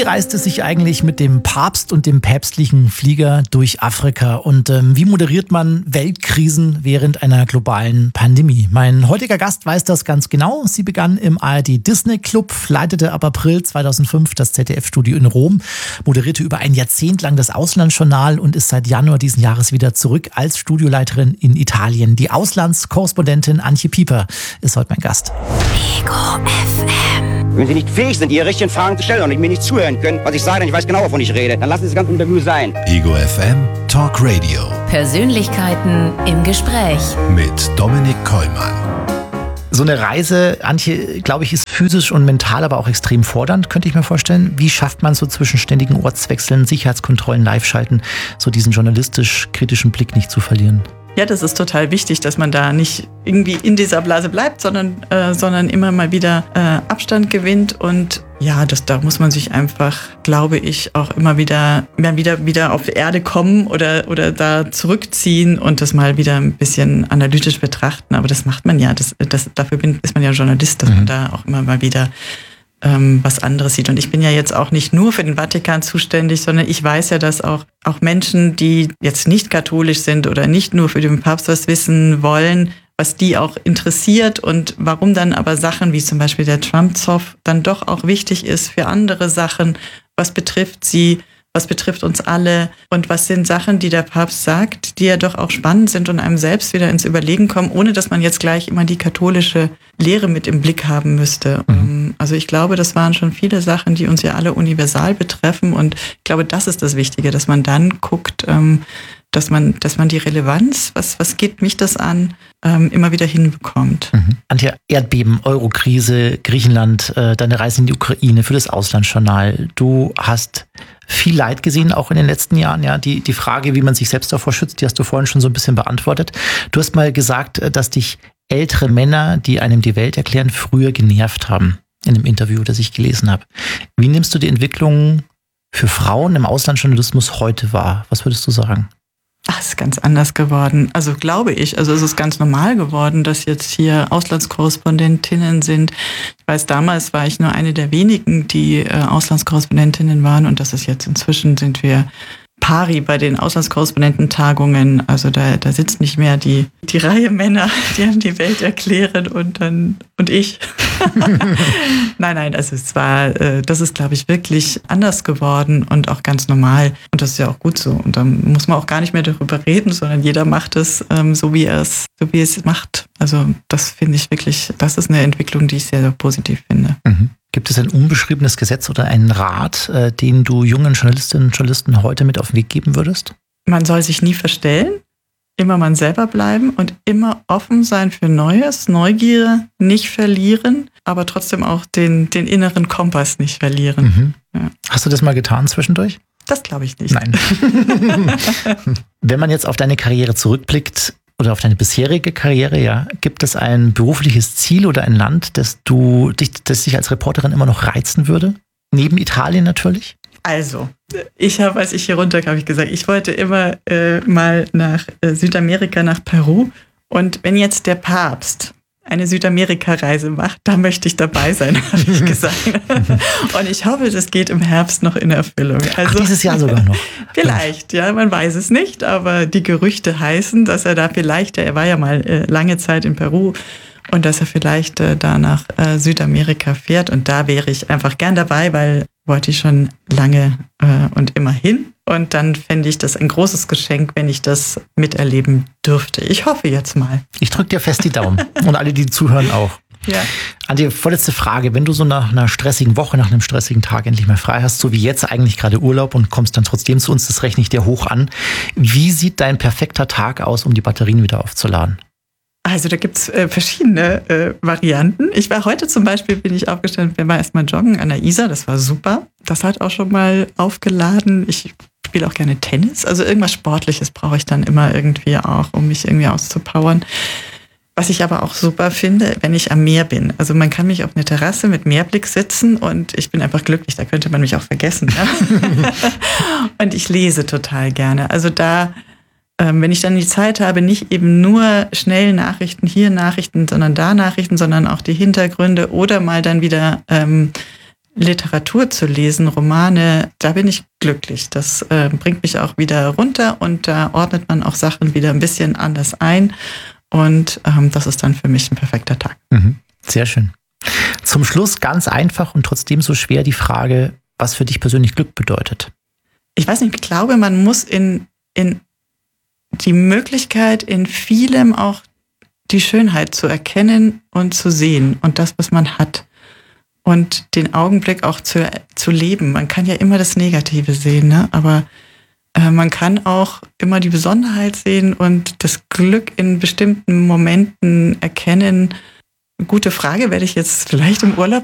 reist es sich eigentlich mit dem Papst und dem päpstlichen Flieger durch Afrika? Und wie moderiert man Weltkrisen während einer globalen Pandemie? Mein heutiger Gast weiß das ganz genau. Sie begann im ARD Disney Club, leitete ab April 2005 das ZDF-Studio in Rom, moderierte über ein Jahrzehnt lang das Auslandsjournal und ist seit Januar diesen Jahres wieder zurück als Studioleiterin in Italien. Die Auslandskorrespondentin Antje Pieper ist heute mein Gast. Ego FM. Wenn Sie nicht fähig sind, Ihre richtigen Fragen zu stellen und mir nicht zuhören können, was ich sage, denn ich weiß genau, wovon ich rede, dann lassen Sie das ganze Interview sein. Ego FM Talk Radio. Persönlichkeiten im Gespräch. Mit Dominik Kollmann. So eine Reise, Antje, glaube ich, ist physisch und mental aber auch extrem fordernd, könnte ich mir vorstellen. Wie schafft man so zwischen ständigen Ortswechseln, Sicherheitskontrollen, Live-Schalten, so diesen journalistisch-kritischen Blick nicht zu verlieren? Ja, das ist total wichtig, dass man da nicht irgendwie in dieser Blase bleibt, sondern immer mal wieder Abstand gewinnt. Und ja, da muss man sich einfach, glaube ich, auch immer wieder auf die Erde kommen oder da zurückziehen und das mal wieder ein bisschen analytisch betrachten. Aber das macht man ja. Dafür ist man ja Journalist, dass man da auch immer mal wieder was anderes sieht. Und ich bin ja jetzt auch nicht nur für den Vatikan zuständig, sondern ich weiß ja, dass auch Menschen, die jetzt nicht katholisch sind oder nicht nur für den Papst was wissen wollen, was die auch interessiert und warum dann aber Sachen wie zum Beispiel der Trump-Zoff dann doch auch wichtig ist für andere Sachen, was betrifft sie, was betrifft uns alle und was sind Sachen, die der Papst sagt, die ja doch auch spannend sind und einem selbst wieder ins Überlegen kommen, ohne dass man jetzt gleich immer die katholische Lehre mit im Blick haben müsste. Also ich glaube, das waren schon viele Sachen, die uns ja alle universal betreffen und ich glaube, das ist das Wichtige, dass man dann guckt, dass man die Relevanz, was geht mich das an, immer wieder hinbekommt. Antje, Erdbeben, Eurokrise, Griechenland, deine Reise in die Ukraine für das Auslandsjournal. Du hast viel Leid gesehen, auch in den letzten Jahren. Ja, die Frage, wie man sich selbst davor schützt, die hast du vorhin schon so ein bisschen beantwortet. Du hast mal gesagt, dass dich ältere Männer, die einem die Welt erklären, früher genervt haben. In einem Interview, das ich gelesen habe. Wie nimmst du die Entwicklung für Frauen im Auslandsjournalismus heute wahr? Was würdest du sagen? Es ist ganz anders geworden. Also glaube ich, es ist ganz normal geworden, dass jetzt hier Auslandskorrespondentinnen sind. Ich weiß, damals war ich nur eine der wenigen, die Auslandskorrespondentinnen waren und das ist jetzt inzwischen sind wir pari bei den Auslandskorrespondententagungen. Also da sitzt nicht mehr die Reihe Männer, die einem die Welt erklären und ich. Nein, also das ist, glaube ich, wirklich anders geworden und auch ganz normal. Und das ist ja auch gut so. Und dann muss man auch gar nicht mehr darüber reden, sondern jeder macht es so wie es macht. Also das finde ich wirklich, das ist eine Entwicklung, die ich sehr, sehr positiv finde. Gibt es ein unbeschriebenes Gesetz oder einen Rat, den du jungen Journalistinnen und Journalisten heute mit auf den Weg geben würdest? Man soll sich nie verstellen, immer man selber bleiben und immer offen sein für Neues, Neugier nicht verlieren, aber trotzdem auch den inneren Kompass nicht verlieren. Ja. Hast du das mal getan zwischendurch? Das glaube ich nicht. Nein. Wenn man jetzt auf deine Karriere zurückblickt, oder auf deine bisherige Karriere, ja, gibt es ein berufliches Ziel oder ein Land, das dich als Reporterin immer noch reizen würde? Neben Italien natürlich? Also, als ich hier runterkam, habe ich gesagt, ich wollte immer mal nach Südamerika, nach Peru. Und wenn jetzt der Papst eine Südamerika-Reise macht, da möchte ich dabei sein, habe ich gesagt. Und ich hoffe, das geht im Herbst noch in Erfüllung. Also, dieses Jahr sogar noch? Vielleicht, ja, man weiß es nicht, aber die Gerüchte heißen, dass er da vielleicht, er war ja mal lange Zeit in Peru, und dass er vielleicht da nach Südamerika fährt. Und da wäre ich einfach gern dabei, weil wollte ich schon lange und immer hin. Und dann fände ich das ein großes Geschenk, wenn ich das miterleben dürfte. Ich hoffe jetzt mal. Ich drücke dir fest die Daumen. Und alle, die zuhören, auch. Ja. Antje, vorletzte Frage. Wenn du so nach einer stressigen Woche, nach einem stressigen Tag endlich mal frei hast, so wie jetzt eigentlich gerade Urlaub und kommst dann trotzdem zu uns, das rechne ich dir hoch an. Wie sieht dein perfekter Tag aus, um die Batterien wieder aufzuladen? Also da gibt's verschiedene Varianten. Ich war heute zum Beispiel, bin ich aufgestanden, wir waren erstmal joggen an der Isar, das war super. Das hat auch schon mal aufgeladen. Ich spiele auch gerne Tennis, also irgendwas Sportliches brauche ich dann immer irgendwie auch, um mich irgendwie auszupowern. Was ich aber auch super finde, wenn ich am Meer bin. Also man kann mich auf eine Terrasse mit Meerblick sitzen und ich bin einfach glücklich, da könnte man mich auch vergessen. Ne? Und ich lese total gerne. Also da wenn ich dann die Zeit habe, nicht eben nur schnell Nachrichten, hier Nachrichten, sondern da Nachrichten, sondern auch die Hintergründe oder mal dann wieder Literatur zu lesen, Romane, da bin ich glücklich. Das bringt mich auch wieder runter und da ordnet man auch Sachen wieder ein bisschen anders ein. Und das ist dann für mich ein perfekter Tag. Sehr schön. Zum Schluss ganz einfach und trotzdem so schwer die Frage, was für dich persönlich Glück bedeutet. Ich weiß nicht, ich glaube, man muss in die Möglichkeit, in vielem auch die Schönheit zu erkennen und zu sehen und das, was man hat. Und den Augenblick auch zu leben. Man kann ja immer das Negative sehen, ne? Aber man kann auch immer die Besonderheit sehen und das Glück in bestimmten Momenten erkennen. Gute Frage, werde ich jetzt vielleicht im Urlaub